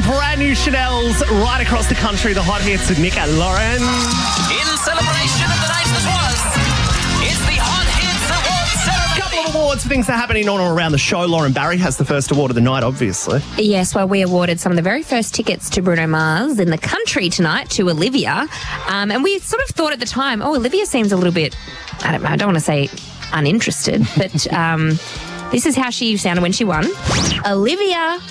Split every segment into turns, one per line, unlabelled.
brand new Chanel's right across the country. The hot hits with Nick and Lauren.
In celebration of the night that was, it's the Hot Hits Awards ceremony.
Couple of awards for things that are happening on or around the show. Lauren Barry has the first award of the night, obviously.
Yes, well, we awarded some of the very first tickets to Bruno Mars in the country tonight to Olivia. And we sort of thought at the time, Olivia seems a little bit, I don't want to say uninterested, but this is how she sounded when she won. Olivia?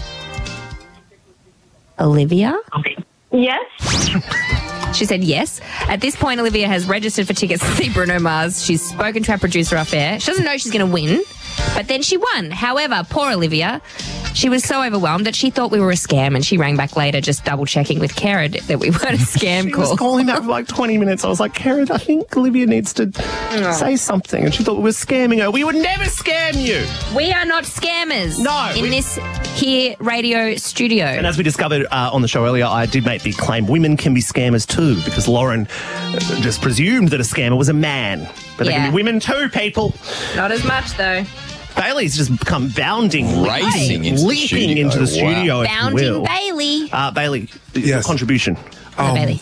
Yes.
She said yes. At this point, Olivia has registered for tickets to see Bruno Mars. She's spoken to our producer off air. She doesn't know she's going to win, but then she won. However, poor Olivia, she was so overwhelmed that she thought we were a scam, and she rang back later just double-checking with Kara that we weren't a scam
She
call.
was calling that for like 20 minutes. I was like, Karen, I think Olivia needs to say something. And she thought we were scamming her. We would never scam you.
We are not scammers.
No,
In this here radio studio.
And as we discovered on the show earlier, I did make the claim women can be scammers too, because Lauren just presumed that a scammer was a man. But they can be women too, people.
Not as much, though.
Bailey's just come bounding,
Racing into the
leaping
studio.
into the studio, if you
Bounding
will.
Bailey.
Bailey, your
Yes.
contribution.
Bailey.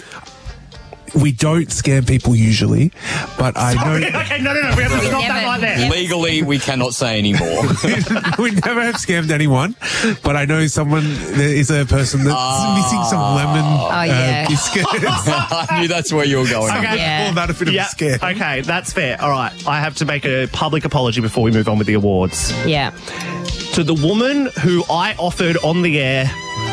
We don't scam people usually, but I know
Okay, no. We have to stop that
Never.
right there.
Legally, we cannot say anymore.
we never have scammed anyone. But I know there is a person that's missing some lemon biscuits.
I knew that's where you were going.
Okay.
Yeah.
All that a bit of a scam.
Okay, that's fair. All right, I have to make a public apology before we move on with the awards.
Yeah.
To the woman who I offered on the air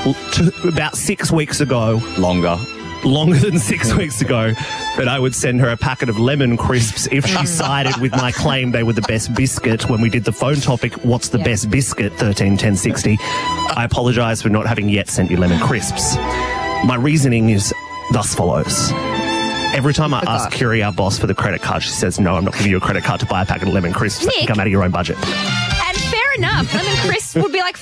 about 6 weeks ago, longer than 6 weeks ago, that I would send her a packet of lemon crisps if she sided with my claim they were the best biscuit when we did the phone topic, what's the best biscuit, 131060. I apologise for not having yet sent you lemon crisps. My reasoning is thus follows. Every time I ask Kiri, our boss, for the credit card, she says, no, I'm not giving you a credit card to buy a packet of lemon crisps. That can come out of your own budget.
And fair enough. Lemon crisps would be like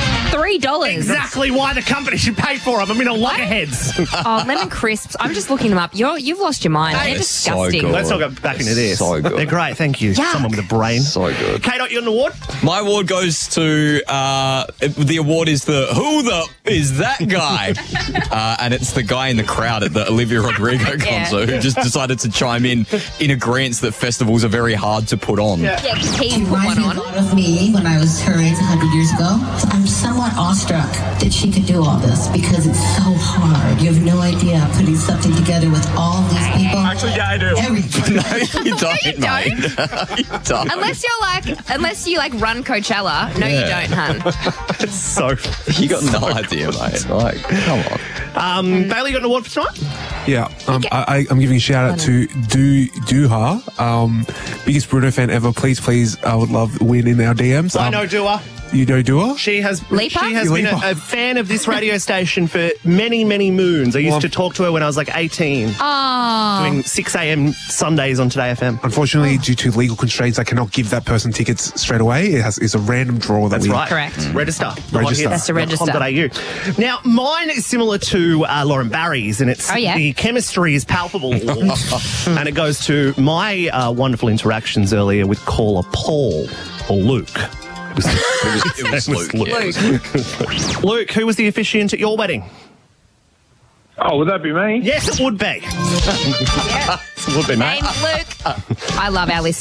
$3.
Exactly why the company should pay for them. I'm in a loggerheads.
Oh, lemon crisps. I'm just looking them up. You've lost your mind. They're
so
disgusting.
good.
Let's not go back into this.
So good.
They're great, thank you.
Yuck.
Someone with a brain.
So good.
Kate, you got an award?
My award goes to, the award is who the is that guy? And it's the guy in the crowd at the Olivia Rodrigo concert who just decided to chime in agreement that festivals are very hard to put on.
Yeah, because he
She
put one
reminds me a
on.
lot of me when I was her age 100 years ago. I'm somewhat awestruck that she could do all this because it's so hard. You have no idea putting something together with all these people.
Actually, yeah, I do.
Everything.
No, you don't,
you
mate. You don't.
Unless you run Coachella. No, you don't, hun.
It's so...
You got no idea, mate. Like, come on.
Bailey, you got an award for tonight?
Yeah, I'm giving a shout out to Duha, biggest Bruno fan ever. Please, I would love win in our DMs.
I know Dua.
You know Dua?
She has
Leaper?
been a fan of this radio station for many, many moons. I used to talk to her when I was like 18,
Oh.
doing 6 a.m. Sundays on Today FM.
Unfortunately, due to legal constraints, I cannot give that person tickets straight away. It's a random draw that
That's
we...
right.
Correct.
Register.
That's to register.
.au. Now, mine is similar to Lauren Barry's, and it's the chemistry is palpable. And it goes to my wonderful interactions earlier with caller Paul or Luke.
It was Luke.
Luke, who was the officiant at your wedding?
Oh, would that be me?
Yes, it would be. Yes, it would be, mate.
Name's Luke. I love our listeners.